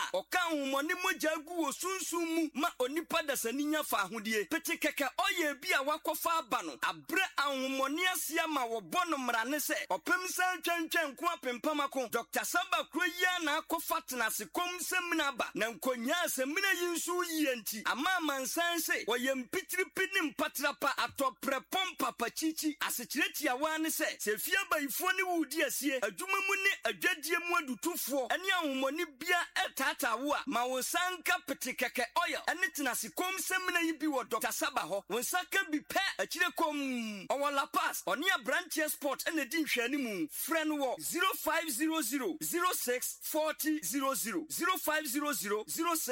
oka ahomoni mogya gu wo sunsum mu ma onipa dasani nya fa ahodie pete keke oye bi a wakofa aba no abre ahomoni asia ma wo bono mrane se opem san twantwan ko apempamako Dr. Saba Kroya na akofa tenase kom semina ba na nkonya semina yinsu yienti ama mansan se woyempitiri pinim patrapa atopre pompa pachichi asekireti awane se sefia baifo ne wudi asie adwuma mu ne adwadie mu adutufo ene ahomoni bia etata wo a ma wo sanka pete keke oil ene tenase kom semina yi bi wo Dr. Saba ho wo sanka bi pe akire kom owola pass oni a branch sport ene di nhwani mu friend wo 0500 064000 0500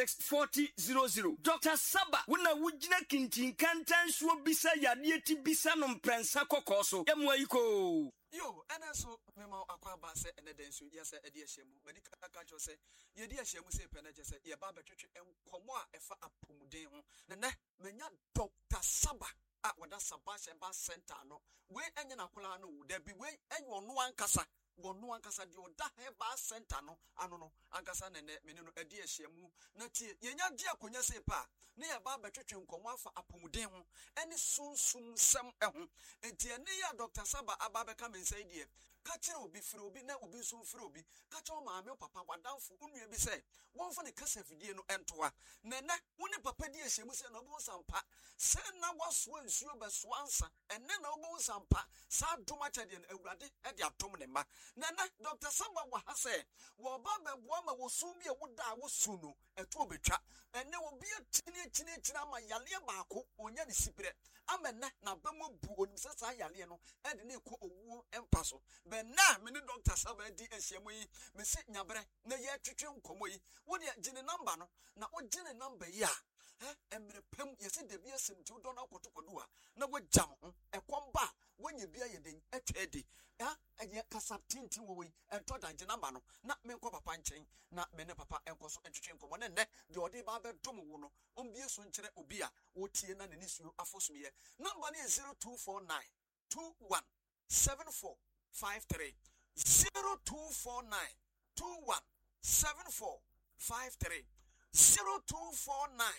064000 Dr. Saba wona wugina kintin kantan so bisa yade ti bisa no mpensa kokoso yemwa yiko yo ene so mema akwa ba se ene den so yesa ede ahyemu medical ka se yedi ahyemu se pene je se ye ba betwetwe enkomo a efa apomuden ho ne menya Dr. Saba a wada Saba Sheba Center no we enye na kola no da bi we enye ono ankasa wonu ankasa de oda Heba Center no ano no ankasa ne mene no ade ahyemu na tie yenya de akonya se pa ne ye ba betwetwe nkomo afa apomuden ho ene sunsum sem ho enti ene ya Dr. Saba aba beka mensai die ka kire obi firi obi na obi so firi obi ka kire maame papa wadanfo unue bi se won fa ne kasa fidie no entoa nene woni papa di ahyemu se na obo sampa se na waso nsuo beso ansa ene na obo sampa sa doma kyade na awurade e de atom ne ma nene Dr. Saba wa ha se wo ba beboa ma wo su bi e woda wo su no eto obetwa ene obi atini ama yale baako onya ne sipire amene na bemu bu onim se sa yale no e de ne ko owuo empa so na mini Dr. Saba di ahyemu yi me se nyabre na ye twetwe nkomo yi wo de gine number no na wo gine number yi a emre pem ye se de bi asem ti do na kotokodo a na wo jam ekomba wonye bia ye den etwedi eye kasaptinti wo yi ento da gine number no na me nko papa nchen na me ne papa enko so twetwe nkomo ne de odi ba be dom wo no ombie so nkyere obi a wo tie na ne nisuo afosumye number ne 0249 217453 0249 217453 0249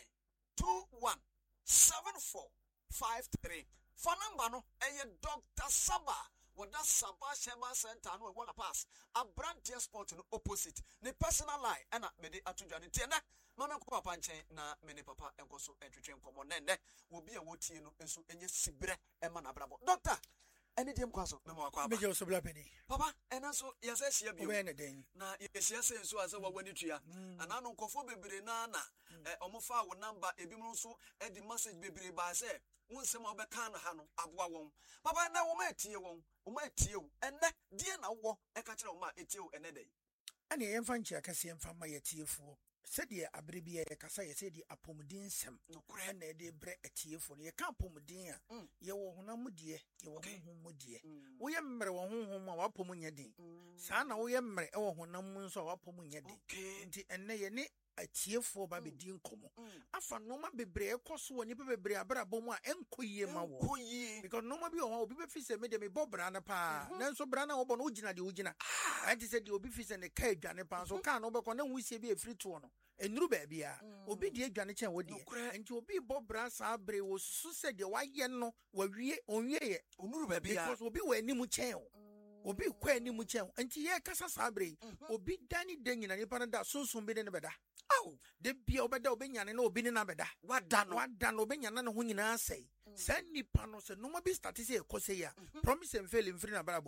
217453 for number no eye Dr. Saba wada Saba Sheba Center no wala pass a brand sport no opposite ne personal line ana mede atodwane tie na mama ko papa nchen na mene papa enko so entwetwe nkomo nene obi a wotie no enso enye sibre ema na brabo doctor ene dem kwaso mema wakwa ba meje so bla peni papa ene so yesa hia bi we ne den na yesa senso aza wa wani tua ana no nkofo bebre na omofa wo number ebim so e di message bebre ba se wonsem obeka no ha no aboa won papa na wo ma etie won wo ma etie wo ene die na wo e ka kire wo ma etie wo ene den ane yemfa nchi akase yemfa ma yetiefuo sɛdeɛ abere bi yɛ kasa yɛ sɛdeɛ apomuden nsɛm nokora na ɛde brɛ atiefo no yɛka apomuden a yɛwɔ honam deɛ yɛwɔ honhom mu deɛ woyɛ mmerɛ wɔ honhom a wapom nyɛ den saa na woyɛ mmerɛ ɛwɔ honam mu nso a wapom nyɛ den nti ɛnnɛ yɛne atiefo ba be di nkomo afa noma bebre ekoso woni pe bebre abrabɔ mu a enko yie ma wo because noma bi o obi be fi se me de me bobra na pa nanso bra na wo bo no ugina de ugina anti se de obi fi se ne ka adwane pa so ka no be ko na wusie bi efiri to no enuru ba bia obi de adwane chen wo de nti obi bobra sa abre wo su se de waye no wawie onwie ye onuru ba bia because obi wa animu chen obi kwa animu chen nti ye kasa sa abre obi dani de nyina ni pa na da sunsun bi de ne beda de bia obeda obenyane na obi ne na beda wada no obenyane ne ho nyina asai san nipa no se no ma bi start say ekose ya promise and fail mfiri na barabo